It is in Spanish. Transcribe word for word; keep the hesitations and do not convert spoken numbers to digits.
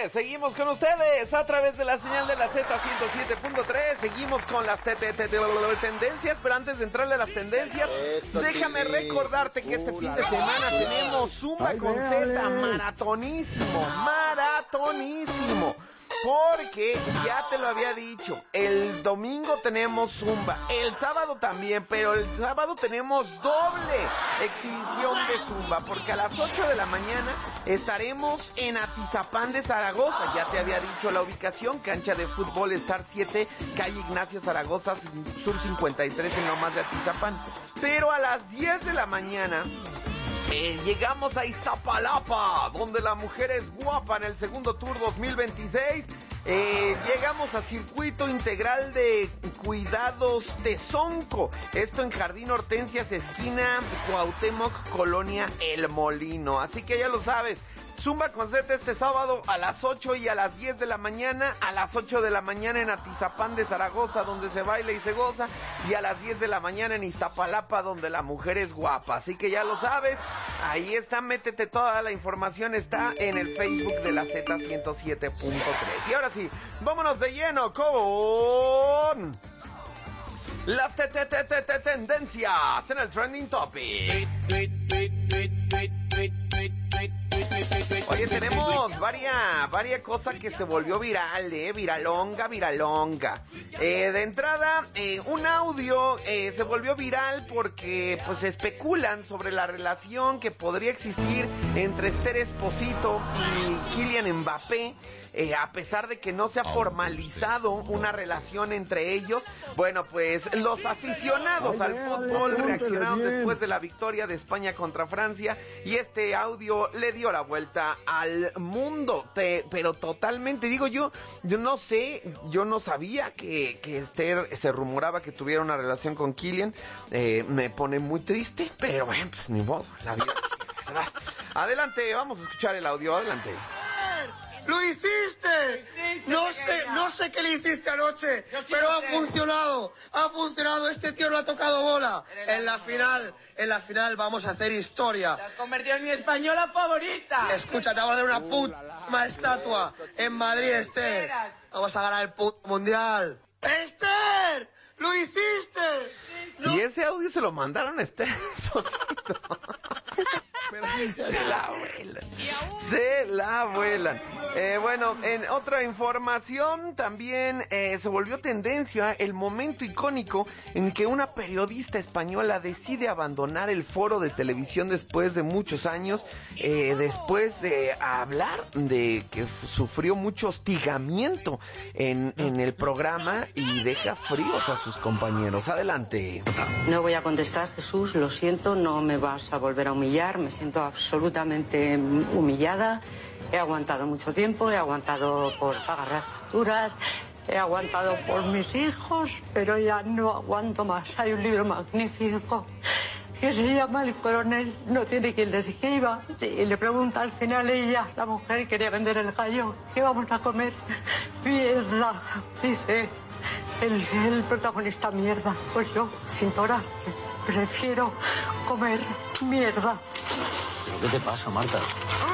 noches, seguimos con ustedes a través de la señal de la Z ciento siete punto tres, seguimos con las tendencias, pero antes de entrarle a las tendencias, déjame recordarte que este fin de semana tenemos Zumba con Z, maratonísimo, maratonísimo. Porque ya te lo había dicho, el domingo tenemos Zumba, el sábado también, pero el sábado tenemos doble exhibición de Zumba, porque a las ocho de la mañana estaremos en Atizapán de Zaragoza. Ya te había dicho la ubicación, cancha de fútbol Star siete, calle Ignacio Zaragoza, sur cincuenta y tres, en lo más de Atizapán. Pero a las diez de la mañana... Eh, llegamos a Iztapalapa, donde la mujer es guapa en el segundo tour dos mil veintiséis. Eh, llegamos a Circuito Integral de Cuidados Tezonco. Esto en Jardín Hortensias, esquina Cuauhtémoc, Colonia El Molino. Así que ya lo sabes. Zumba con Z este sábado a las ocho y a las diez de la mañana, a las ocho de la mañana en Atizapán de Zaragoza, donde se baila y se goza, y a las diez de la mañana en Iztapalapa, donde la mujer es guapa. Así que ya lo sabes, ahí está, métete, toda la información está en el Facebook de la Z ciento siete punto tres. Y ahora sí, vámonos de lleno con las te te te te te tendencias en el Trending Topic. Oye, tenemos varias, varias cosas que se volvió viral, eh, viralonga, viralonga. Eh, de entrada, eh, un audio eh, se volvió viral porque pues especulan sobre la relación que podría existir entre Esther Esposito y Kylian Mbappé. Eh, a pesar de que no se ha formalizado una relación entre ellos, bueno, pues los aficionados al fútbol reaccionaron después de la victoria de España contra Francia, y este audio le dio la vuelta al mundo, Te, pero totalmente, digo yo, yo no sé, yo no sabía que, que Esther se rumoraba que tuviera una relación con Kylian. Eh, me pone muy triste, pero bueno, pues ni modo, la vida sigue, ¿verdad? Adelante, vamos a escuchar el audio, adelante. ¡Lo hiciste! hiciste no pequeña. sé, no sé qué le hiciste anoche, Yo sí pero lo ha sé. funcionado, ha funcionado, este tío no ha tocado bola. Eres En la la final, en la final vamos a hacer historia. Te has convertido en mi española favorita. Escucha, te vamos a dar una puta estatua en Madrid, Esther. Esperas. Vamos a ganar el puto mundial. ¡Esther! ¡Lo hiciste! No- Y ese audio se lo mandaron a Esther Esposito. Se la vuelan. Se la vuelan. Eh, bueno, en otra información también eh, se volvió tendencia el momento icónico en que una periodista española decide abandonar el foro de televisión después de muchos años, eh, después de hablar de que f- sufrió mucho hostigamiento en, en el programa y deja fríos a sus compañeros. Adelante. No voy a contestar, Jesús, lo siento, no me vas a volver a humillar, me siento absolutamente humillada. He aguantado mucho tiempo, he aguantado por pagar las facturas, he aguantado por mis hijos, pero ya no aguanto más. Hay un libro magnífico que se llama El coronel no tiene quien le escriba, y le pregunta al final ella, la mujer quería vender el gallo, ¿qué vamos a comer? Mierda, dice el, el protagonista, mierda. Pues yo, Cintora, prefiero comer mierda. ¿Pero qué te pasa, Marta?